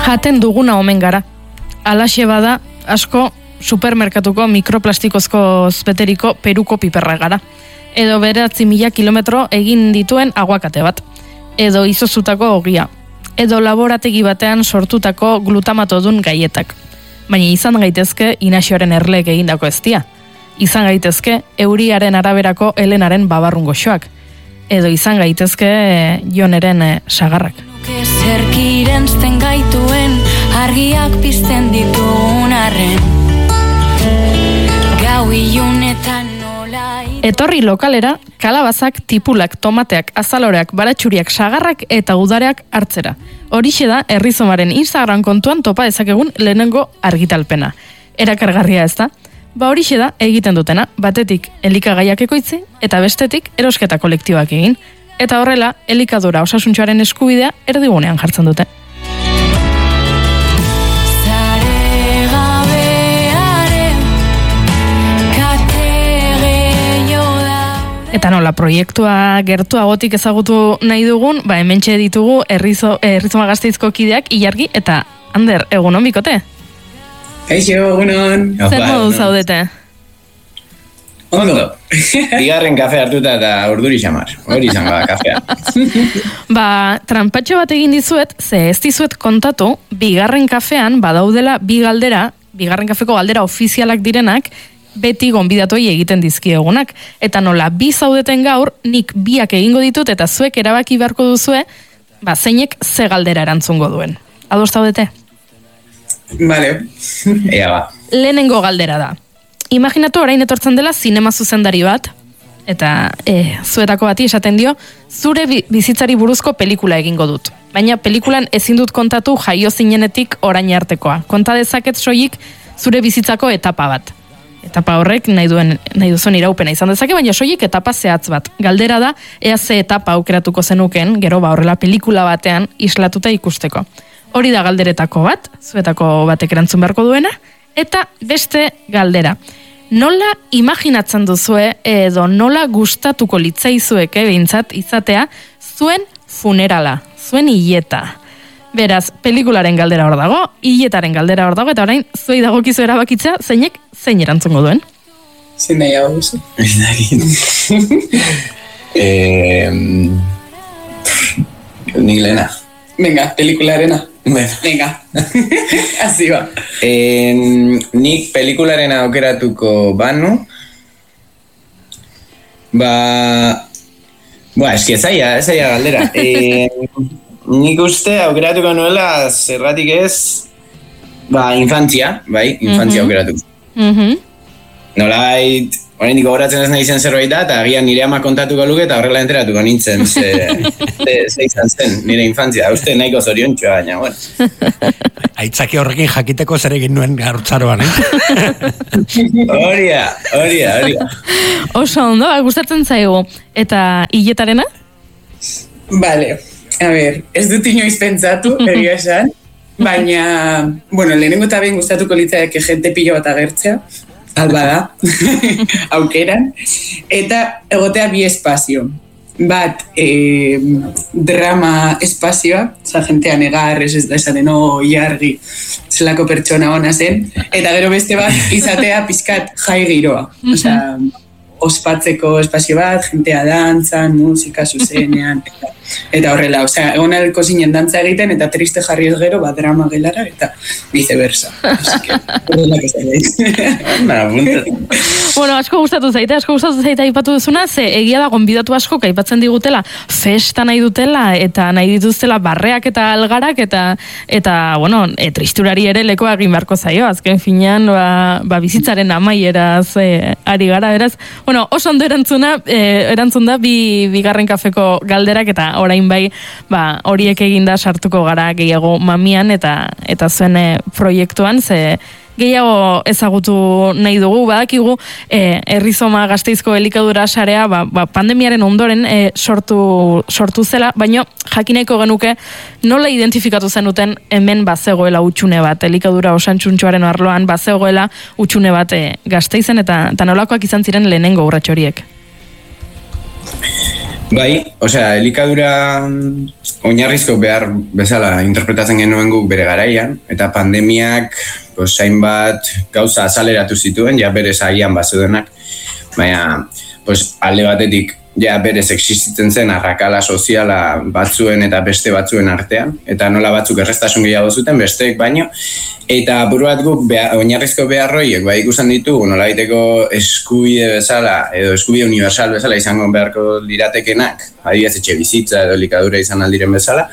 Jaten duguna omen gara. Alaxe bada, asko supermerkatuko mikroplastikozko beteriko Peruko piperra gara. Edo 9.000 kilometro egin dituen aguakate bat. Edo izozutako ogia. Edo laborategi batean sortutako glutamatodun gaietak. Baina izan gaitezke Inaxioaren erleek egindako eztia. Izan gaitezke euriaren araberako Helenaren babarrun goxoak. Edo izan gaitezke Joneren sagarrak. Zerkirentzten gaituen argiak pizten ditun arren gau ilunetan nola Etorri lokalera, kalabazak, tipulak, tomateak, azaloreak, baratxuriak, sagarrak eta udareak hartzera. Horixe da Errizomaren Instagram kontuan topa dezakegun lehenengo argitalpena. Erakargarria ez da? Horixe da egiten dutena, batetik elikagaiak ekoitzi eta bestetik erosketa kolektiboak egin. Eta horrela, elikadura osasuntxoaren eskubidea erdigunean jartzen dute. Eta nola, proiektua gertuagotik ezagutu nahi dugun, hementxe ditugu Errizoma Gasteizko kideak Ilargi eta Ander, egunon bikote? Kaixo, egunon. Zer modu zaudete? Ondo. Bigarren kafe hartuta eta urduri xamar. Hori izango da kafea. Trampatxo bat egin dizuet, ze ez dizuet kontatu, bigarren kafean badaudela bigarren kafeko galdera ofizialak direnak, beti gonbidatoi egiten dizkiegunak. Eta nola, bi zaudeten gaur, nik biak egingo ditut eta zuek erabaki beharko duzue, zeinek ze galdera erantzungo duen. Ados zaudete? Vale. Ea ba. Lehenengo galdera da. Imaginatu orain etortzen dela zinema zuzendari bat, eta zuetako bati esaten dio, zure bizitzari buruzko pelikula egingo dut. Baina pelikulan ezin dut kontatu jaio zinenetik orain artekoa. Konta dezaket soilik zure bizitzako etapa bat. Etapa horrek nahi duzuen iraupena izan dezake, baina soilik etapa zehatz bat. Galdera da, ea ze etapa aukeratuko zenuken, gero horrela pelikula batean islatuta ikusteko. Hori da galderetako bat, zuetako batek erantzun beharko duena, eta beste galdera. Nola imaginatzen duzue edo nola gustatuko litzaizueke behintzat izatea zuen funerala, zuen hileta. Beraz, pelikularen galdera hor dago, hiletaren galdera hor dago, eta orain zuei dagokizu erabakitzea zeinek zein erantzungo duen. Zein nahi hau guzu? Nik lehena. Venga, pelikularena. Venga, así ba. Nik pelikularena aukeratuko banu, eski ez zaila galdera. Nik uste aukeratuko nuela zerratik ez, infantzia, infantzia aukeratuko. Nolait, oraindik gogoratzen ez nahi zen zerbait da, eta agian nire ama kontatuko luke eta horrela enteratuko nintzen ze izan zen nire infantzia. Uste nahiko zoriontxoa, baina, bueno. Aitzaki horrekin jakiteko zer egin nuen gartzaroan, Hori. Oso ondo, gustatzen zaigu. Eta hiletarena? Vale, a ver, ez dut inoiz pentsatu, egia esan, baina, lehenengo eta behin gustatuko litzaidake jente pilo bat agertzea, alba da, aukeran, eta egotea bi espazio. Bat, drama espazioa, jentea negar, ez da esaten, Ilargi, zelako pertsona ona zen, eta gero beste bat, izatea pizkat jai giroa. Ospatzeko espazio bat, jentea dantzan, musika zuzenean, eta horrela, egon alko zinen dantza egiten, eta triste jarri ez gero, drama gelara, eta viceversa. Horrela asko gustatu zaite aipatu duzuna, ze egia da gonbidatu asko aipatzen digutela, festa nahi dutela, eta nahi dituztela barreak eta algarak, eta tristurari ere lekoa egin beharko zaio, azken finean, bizitzaren amaieraz ari gara, beraz, oso ondo erantzun da bigarren kafeko galderak eta orain horiek eginda sartuko gara gehiago mamian eta zuen proiektuan, ze gehiago ezagutu nahi dugu, badakigu Errizoma Gasteizko elikadura sarea pandemiaren ondoren sortu zela, baina jakineko genuke nola identifikatu zenuten hemen bazegoela utxune bat, elikadura osantxuntxoaren arloan bazegoela utxune bat Gasteizen eta nolakoak izan ziren lehenengo urrats horiek. Bai, osea, elikadura oinarrizko behar bezala interpretatzen genuen guk bere garaian, eta pandemiak hainbat gauza azaleratu zituen, ja berez agian bazeudenak, baina alde batetik ja berez existitzen zen arrakala soziala batzuen eta beste batzuen artean, eta nola batzuk errestasun gehiago zuten, besteek baino, eta buru bat guk oinarrizko beharroiek ikusten ditugu nolabaiteko eskubide bezala, edo eskubide universal bezala izango beharko liratekenak, adibidez etxe bizitza edo elikadura izan aldiren bezala,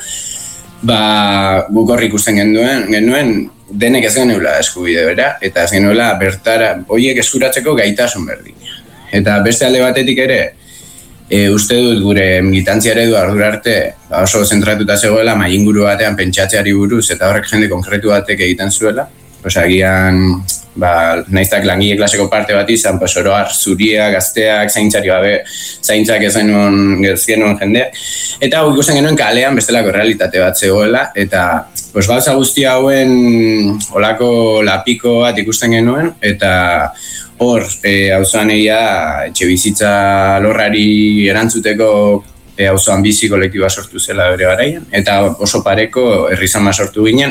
guk horri ikusten genuen denek ez genuela eskubide bera, eta ez genuela bertara horiek eskuratzeko gaitasun berdina. Eta beste alde batetik ere, uste dut gure militantzia eredua ardura arte oso zentratuta zegoela mainguru batean pentsatzeari buruz eta horrek jende konkretu batek egiten zuela. Agian, naiztak langile klaseko parte bat izan, oroar zuria, gazteak, zaintzari gabe, zaintzak ez genuen jendeak. Eta hau ikusten genuen kalean bestelako realitate bat zegoela, eta gauza guzti hauen olako lapiko bat ikusten genuen, eta hor, auzoan etxe bizitza lorrari erantzuteko auzoan bizi kolektiba sortu zela bere garaian, eta oso pareko herrizama sortu ginen,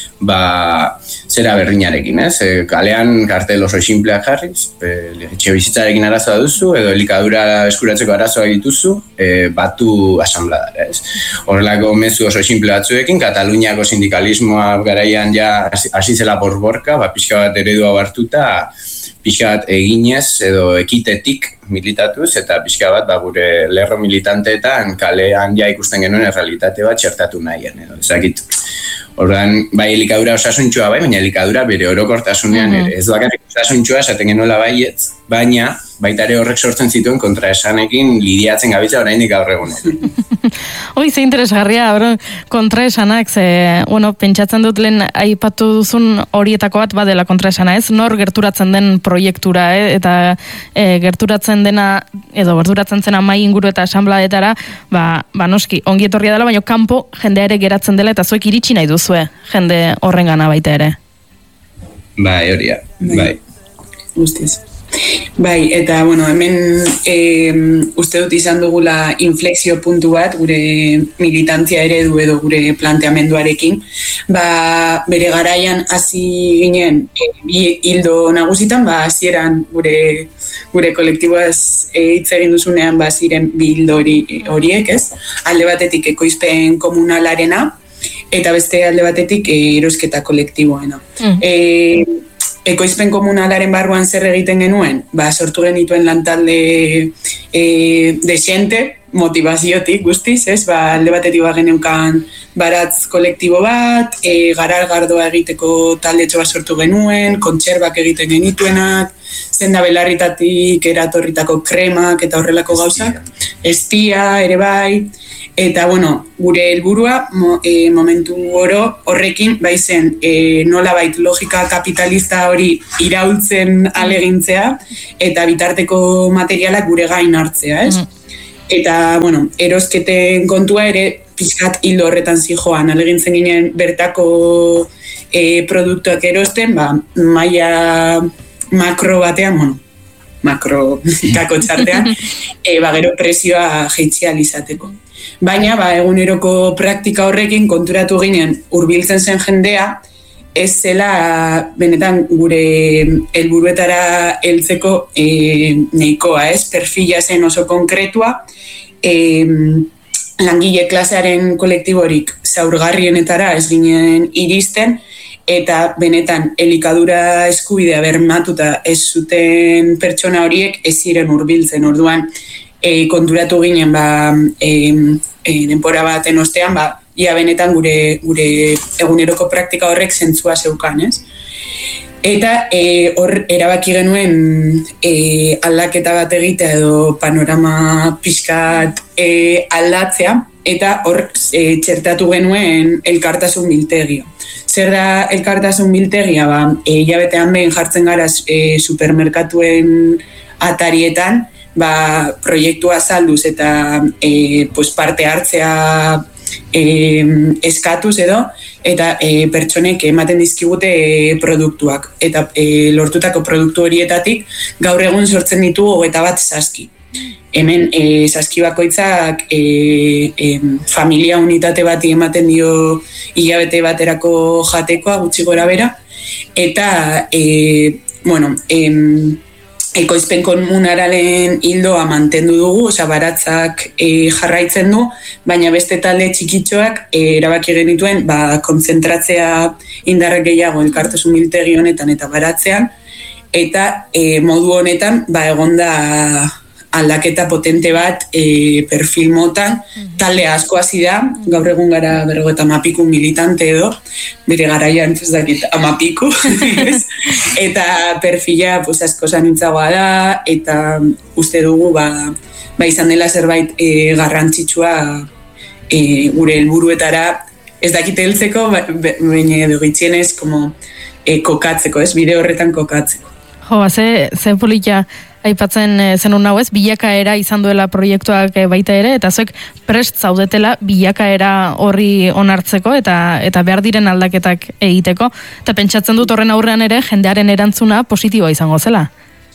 zera berdinarekin, ez? Kalean kartel oso simpleak jarriz, etxe bizitzarekin arazoa duzu, edo elikadura eskuratzeko arazoa dituzu, batu asanbladara, ez? Horrelako mezu oso simple batzuekin, Kataluniako sindikalismoa garaian ja hasi zela borborka, pixka bat eredua hartuta, pixka bat eginez edo ekitetik militatuz, eta pixka bat gure lerro militanteetan kalean ja ikusten genuen errealitate bat txertatu nahian. Ezakit, orduan, elikadura osasuntxua baina elikadura bere orokortasunean ere. Ez bakarrik osasuntxua esaten genuela baietz, baina baita ere horrek sortzen zituen kontraesanekin lidiatzen gabiltza oraindik gaur egunean. Hoi, ze interesgarria, kontraesanak, pentsatzen dut lehen aipatu duzun horietako bat badela kontraesana, ez? Nor gerturatzen den proiektura, eta gerturatzen dena, edo gerturatzen zena mai inguru eta asanbladetara, noski, ongi etorria dela, baina kanpo jendea ere geratzen dela, eta zuek iritsi nahi duzue, jende horrengana baita ere. Horia, Guztiz. Eta, hemen uste dut izan dugula inflexio puntu bat, gure militantzia eredu edo gure planteamenduarekin, bere garaian hasi ginen bi hildo nagusitan, hasieran gure kolektiboaz hitz egin duzunean ziren bi hildo horiek, ez? Alde batetik ekoizpen komunalarena, eta beste alde batetik erosketa kolektiboena. Ekoizpen komunalaren barruan zer egiten genuen? Sortu genituen lantalde desente, motivaziotik guztiz, ez? Alde batetik geneukan baratz kolektibo bat, gardoa egiteko taldetxo bat sortu genuen, kontserbak egiten genituenak, zenda belarritatik eratorritako kremak eta horrelako gauzak, estia ere bai, eta gure helburua momentu oro horrekin zen nolabait logika kapitalista hori iraultzen alegintzea eta bitarteko materialak gure gain hartzea, ez? Eta, erosketen kontua ere pixkat hildo horretan zijoan, alegintzen ginen bertako produktuak erosten, maila makro batean, makro kako txartean, gero presioa jeitzial izateko. Baina, eguneroko praktika horrekin konturatu ginen hurbiltzen zen jendea, ez zela benetan gure helburuetara heltzeko nahikoa, ez? Perfila zen oso konkretua, langile klasearen kolektiborik zaurgarrienetara ez ginen iristen, eta benetan elikadura eskubidea bermatuta ez zuten pertsona horiek ez ziren hurbiltzen. Orduan, konturatu ginen denbora baten ostean, ia benetan gure eguneroko praktika horrek zentzua zeukan, ez? Eta hor erabaki genuen aldaketa bat egitea edo panorama pixkat aldatzea, eta hor txertatu genuen elkartasun biltegia. Zer da elkartasun biltegia? Hilabetean behin jartzen gara supermerkatuen atarietan, proiektua salduz eta parte hartzea eskatuz edo, eta pertsonek ematen dizkigute produktuak. Eta lortutako produktu horietatik gaur egun sortzen ditugu 21 saski. hemen saskibakoitzak familia unitate bati ematen dio hilabete baterako jatekoa gutxi gora bera, eta ekoizpen komunaralen hildoa mantendu dugu, baratzak jarraitzen du, baina beste talde txikitxoak erabaki genituen kontzentratzea indarrek gehiago elkartasun biltegi honetan eta baratzean, eta modu honetan egonda aldaketa potente bat perfil motan, talde asko hasi da, gaur egun gara 50 militante edo, bere garaian ez dakit 10, eta perfila asko sanitzagoa da, eta uste dugu izan dela zerbait garrantzitsua gure helburuetara, ez dakit heltzeko, baina edo gitxienez kokatzeko, bide horretan kokatzeko. Jo, ze polita aipatzen zenun hau ez, bilakaera izan duela proiektuak baita ere, eta zuek prest zaudetela bilakaera horri onartzeko eta behar diren aldaketak egiteko, eta pentsatzen dut horren aurrean ere jendearen erantzuna positiboa izango zela.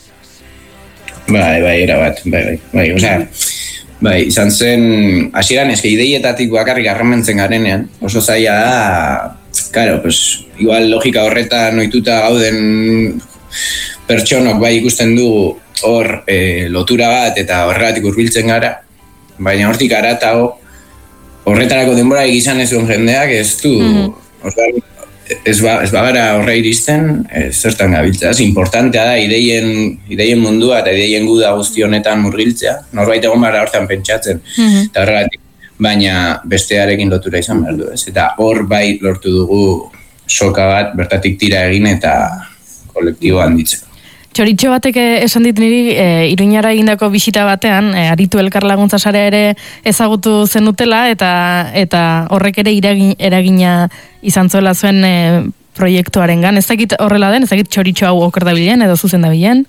Bai, erabat, bai, osea, izan zen, hasieran eske ideietatik bakarrik harremantzen garenean, oso zaila da, claro, pues, igual logika horretan ohituta gauden pertsonok ikusten dugu hor lotura bat eta horregatik hurbiltzen gara, baina hortik haratago horretarako denbora izan ez duen jendeak ez du, ez bagara horre iristen, zertan gabiltza. Ez importantea da ideien mundua eta ideien guda guzti honetan murgiltzea, norbait egon bara hortan pentsatzen, eta horregatik, baina bestearekin lotura izan behar du ez, eta hor lortu dugu soka bat bertatik tira egin eta kolektibo handitzeko. Txoritxo batek esan dit niri Iruñara egindako bisita batean, aritu elkar laguntza sarea ere ezagutu zenutela eta horrek ere eragina izan zuela zuen proiektuarengan. Ez dakit horrela den, ez dakit txoritxo hau oker dabilen edo zuzen dabilen?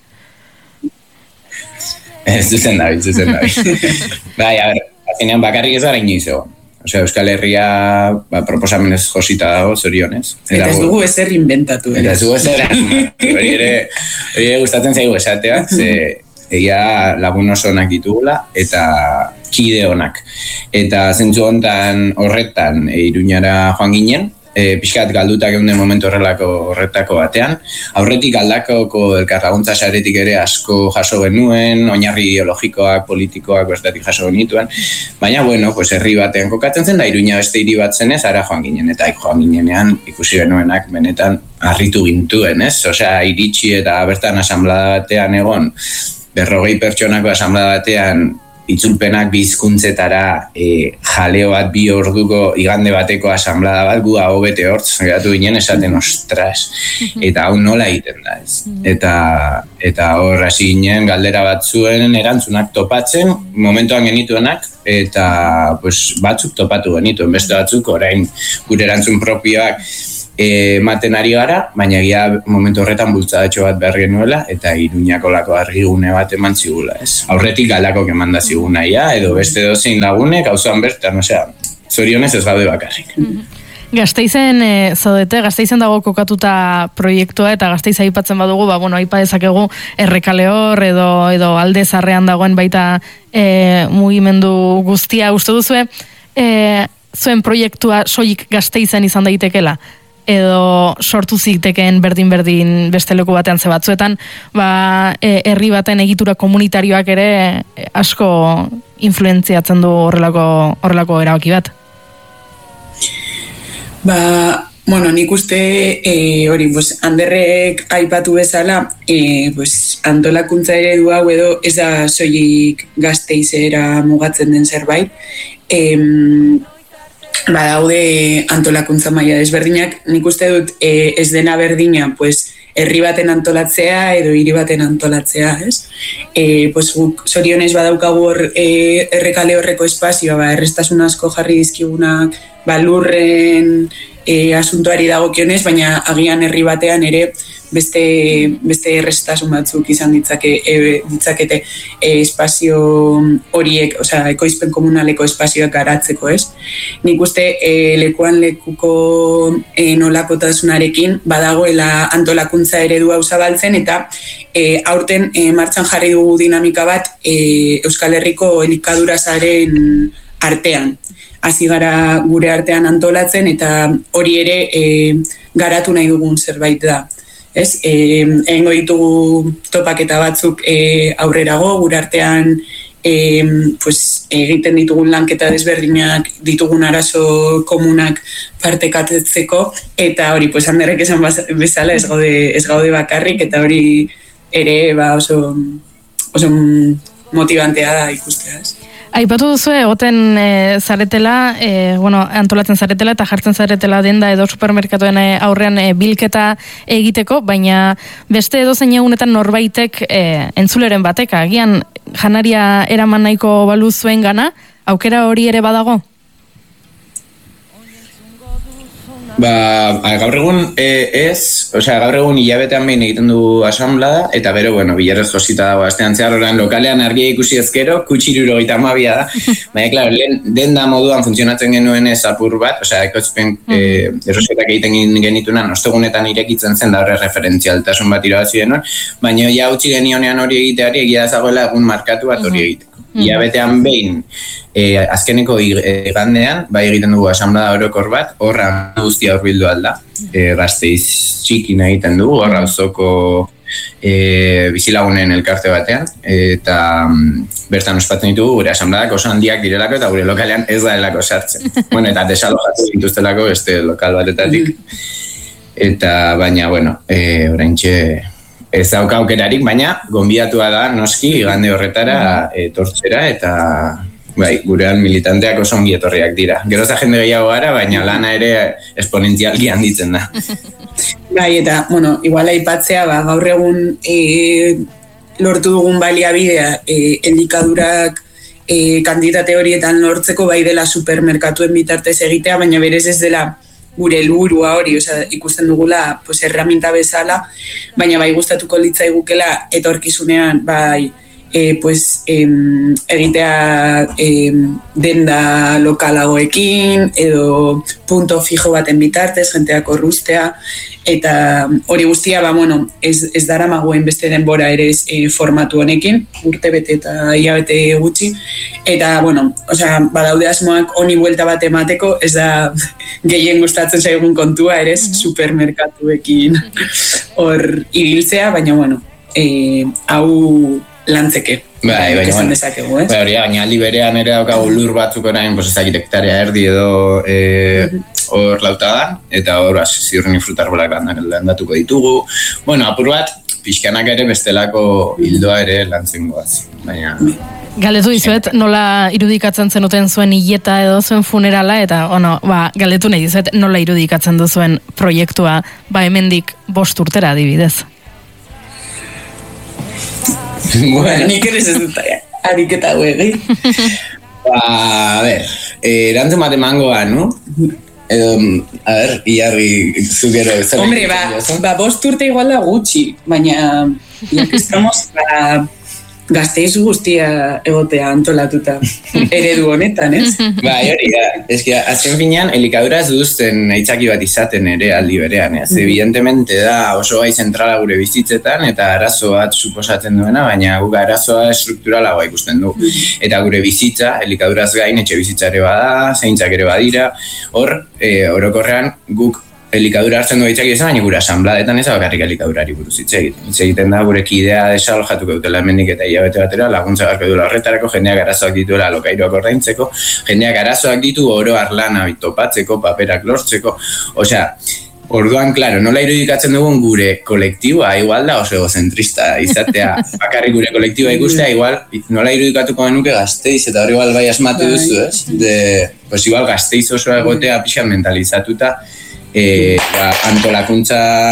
Zuzen dabil. Bai, a ber, azinean bakarrik ez gara inoiz egon. Osea, Euskal Herria proposamenez josita dago, zorionez. Eta ez dugu ezer inventatu. Eta ez dugu ezer, hori ere gustatzen zaigu esatea, ze egia lagun oso onak ditugula, eta kide onak. Eta zentzu hontan horretan Iruñara joan ginen, pixkat galdutak egun den momentu horretako batean. Aurretik aldakoko elkarlaguntza saretik ere asko jaso genuen, oinarri ideologikoak, politikoak bertatik jaso genituen. Baina, herri batean kokatzen zen, da Iruña beste hiri bat zenez, ara joan ginen, eta joan ginenean ikusi genuenak benetan harritu gintuen, ez? Osea, iritsi eta bertan asanblada batean egon, 40 pertsonako asanblada batean, itzulpenak bizkuntzetara jaleo bat 2 orduko igande bateko asanblada bat gu hau bete hortz geratu ginen esaten ostras eta hau nola egiten da ez eta hor hasi ginen galdera batzuen erantzunak topatzen momentuan genituenak eta batzuk topatu genituen beste batzuk orain gure erantzun propioak ematen ari gara, baina egia momentu horretan bultzadatxo bat behar genuela eta Iruñako lako argigune bat eman zigula, ez? Aurretik galdakok eman da ziguna, edo beste dozein lagunek, hauzoan bertan, zorionez ez gaude bakarrik. Gasteizen zaudete, Gasteizen dago kokatuta proiektua eta Gasteiz aipatzen badugu, aipa dezakegu Errekaleor edo alde zarrean dagoen baita mugimendu guztia. Uste duzue, zuen proiektua soilik Gasteizen izan daitekela? Edo sortu zitekeen berdin beste leku batean ze batzuetan, herri baten egitura komunitarioak ere asko influentziatzen du horrelako erabaki bat. Nik uste hori, Anderrek aipatu bezala, antolakuntza eredu hau edo ez da soilik Gasteizera mugatzen den zerbait. Daude antolakuntza maila desberdinak, nik uste dut ez dena berdina, herri baten antolatzea edo hiri baten antolatzea, ez? Guk zorionez badaukagu Errekale horreko espazioa, errestasun asko jarri dizkigunak lurren asuntoari dagokionez, baina agian herri batean ere beste errestasun batzuk izan ditzakete espazio horiek, osea, ekoizpen komunaleko espazioak garatzeko, ez? Nik uste lekuan lekuko nolakotasunarekin badagoela antolakuntza eredua zabaltzen eta aurten martxan jarri dugu dinamika bat Euskal Herriko elikadura-saren artean. Hasi gara gure artean antolatzen eta hori ere garatu nahi dugun zerbait da. Ez, egingo ditugu topaketa batzuk aurrerago, gure artean egiten ditugun lanketa desberdinak, ditugun arazo komunak partekatzeko, eta hori, Anderrek esan bezala ez gaude bakarrik, eta hori ere oso motibantea da ikustea. Aipatu duzu egoten zaretela, antolatzen zaretela eta jartzen zaretela denda edo supermerkatuen aurrean bilketa egiteko, baina beste edozein egunetan norbaitek entzuleren batek, agian janaria eraman nahiko balu zuen gana, aukera hori ere badago? Gaur egun gaur egun hilabetean behin egiten du asamblada, eta bero, bilarrez josita dago astean zehar orain lokalean argia ikusi ezkero, kutsiruro 32 da, baina, klaro, denda moduan funtzionatzen genuen ez apur bat, ekoizpen erosetak egiten genitunan, ostegunetan irekitzen zen da horre referentzialtasun bat irabazi denuen, baina ja utzi genionean hori egiteari egia zagoela egun markatu bat hori egiteko. Hilabetean behin, azkeneko igandean, bai egiten dugu asamblada orokor bat, horra guztia horbildu alda, Gasteiz txikin egiten dugu, horra auzoko bizilagunen elkarte batean, eta bertan ospatzen ditugu gure asambladak oso handiak direlako eta gure lokalean ez da delako sartzen. Eta desalojatu dituztelako beste lokal batetatik. Eta baina, oraintxe ez dauka aukerarik, baina gonbidatua da noski igande horretara etortzera eta gurean militanteak oso ongi etorriak dira. Geroza jende gehiago gara, baina lana ere esponentzialki handitzen da. Eta, igual aipatzea, gaur egun lortu dugun baliabidea elikadurak kantitate horietan lortzeko bai dela supermerkatuen bitartez egitea, baina berez ez dela gure helburua hori, ikusten dugula herramienta bezala, baina bai gustatuko litzaigukela etorkizunean egitea denda lokalagoekin edo punto fijo baten bitartez, jenteak orrustea, eta hori guztia, ez dara maguen beste denbora ere formatu honekin, urte bete eta hilabete gutxi, eta, badaude asmoak honi buelta bat emateko, ez da gehien gustatzen zaigun kontua ere supermerkatuekin hor ibiltzea, baina, hau lantzeke. Baina aldi berean ere daukagu lur batzuk orain, ezakit hektarea erdi edo hor lautadan, eta hor ziurren frutarbolak landatuko ditugu. Apur bat, pixkanak ere bestelako hildoa ere lantzen goaz. Galdetu dizuet, nola irudikatzen zenuten zuen hileta edo zuen funerala, eta galdetu nahi dizuet, nola irudikatzen duzuen proiektua, hemendik 5 urtera adibidez. Nik ere ez dut ariketa guegi. Erantzun bat emangoa, no? Iarri zugero. Hombre, 5 urte igual da gutxi, baina estamos Gasteiz guztia egotea antolatuta eredu honetan, ez? Hori da. Azken finean, elikadura ez duzten aitzaki bat izaten ere aldi berean, ez? Evidentemente da oso gai zentrala gure bizitzetan eta arazo bat suposatzen duena, baina guk arazoa estrukturalagoa ikusten du. Eta gure bizitza, elikaduraz gain, etxe bizitzare bada, zaintzak ere badira, hor, orokorrean guk elikadura hartzen du aitzaki izan, baina gure asambladetan ez bakarrik elikadurari buruz hitz egiten da gure kidea desalojatuko dutela hemendik eta hilabete batera laguntza beharko duela horretarako, jendeak arazoak dituela alokairuak ordaintzeko, jendeak arazoak ditu oro arlana topatzeko, paperak lortzeko, orduan, klaro, nola irudikatzen dugun gure kolektiboa, igual da oso egozentrista izatea, bakarrik gure kolektiboa ikustea, igual, nola irudikatuko genuke Gasteiz, eta hori igual bai asmatu duzu, ez? Igual Gasteiz oso egotea pixan mentalizatuta, antolakuntza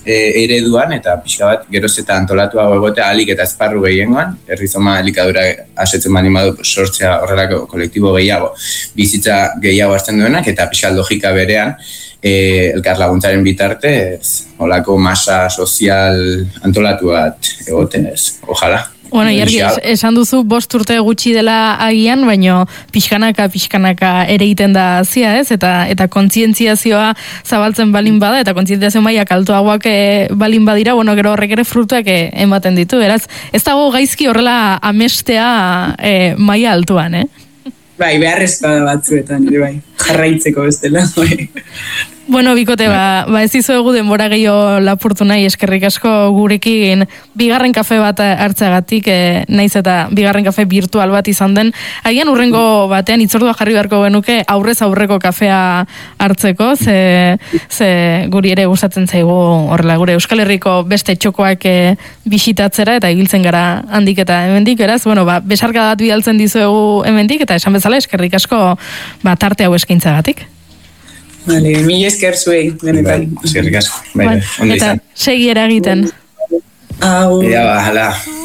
ereduan, eta pixka bat geroz eta antolatuago egotea alik eta esparru gehiengoan, herrizoma elikadura asetzen bani badu sortzea horrelako kolektibo gehiago, bizitza gehiago hartzen duenak, eta pixka logika berean, elkar laguntzaren bitartez, holako masa sozial antolatu bat egoten ez, ojala. Bueno, Iargi, esan duzu 5 urte gutxi dela agian, baino pixkanaka ere egiten da zia, ez? Eta kontzientziazioa zabaltzen balin bada, eta kontzientziazio mailak altuagoak balin badira, bueno, gero horrek ere frutuak ematen ditu, beraz, ez dago gaizki horrela amestea maila altuan, Bai, beharrezkoa da batzuetan, bai, jarraitzeko bestela, bai. Bueno, bikote, ez dizuegu denbora gehiago lapurtu nahi, eskerrik asko gurekin bigarren kafe bat hartzagatik, naiz eta bigarren kafe virtual bat izan den. Agian urrengo batean itzordua jarri beharko genuke aurrez aurreko kafea hartzeko, ze guri ere gustatzen zaigu horrela gure Euskal Herriko beste txokoak bisitatzera eta ibiltzen gara handik eta hemendik, beraz, bueno, besarka bat bidaltzen dizuegu hemendik eta esan bezala eskerrik asko tarte hau eskaintzagatik. Vale, mila esker zuei, benetan. Eskerrik asko. Bai, ondo izan. Eta segi eragiten. Hau. Hala.